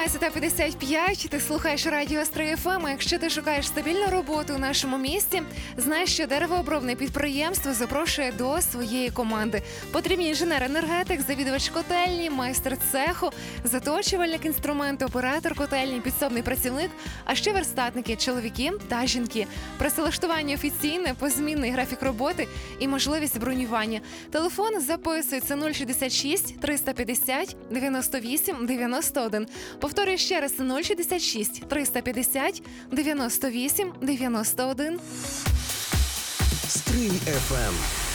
11:55, ти слухаєш радіо Стрий ФМ. Якщо ти шукаєш стабільну роботу у нашому місті, знаєш, що деревообробне підприємство запрошує до своєї команди. Потрібні інженер-енергетик, завідувач котельні, майстер цеху, заточувальник інструменту, оператор котельні, підсобний працівник, а ще верстатники, чоловіки та жінки. Працевлаштування офіційне, позмінний графік роботи і можливість бронювання. Телефон записується 066 350 98 91. Повторюю ще раз: 066 350 98 91. Стрий ФМ.